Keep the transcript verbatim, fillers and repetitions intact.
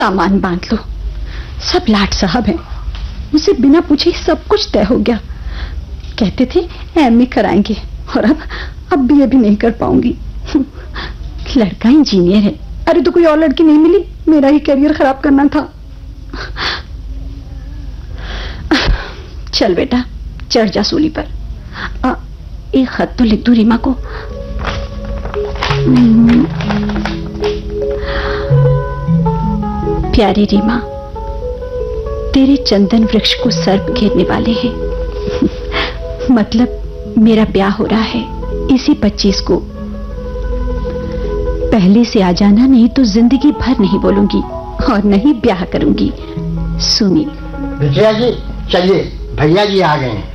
सामान बांध लो, सब लाट साहब हैं। मुझे बिना पूछे सब कुछ तय हो गया। कहते थे एमए कराएंगे और अब अब बीए भी नहीं कर पाऊंगी। लड़का इंजीनियर है। अरे तो कोई और लड़की नहीं मिली, मेरा ही करियर खराब करना था। चल बेटा चढ़ जा सूली पर। आ, एक खत तो लिख दूं रीमा को। प्यारी रीमा, तेरे चंदन वृक्ष को सर्प घेरने वाले हैं। मतलब मेरा ब्याह हो रहा है इसी पच्चीस को। पहले से आ जाना, नहीं तो जिंदगी भर नहीं बोलूंगी और नहीं ब्याह करूंगी। सुनील। विजया जी चलिए, भैया जी आ गए हैं।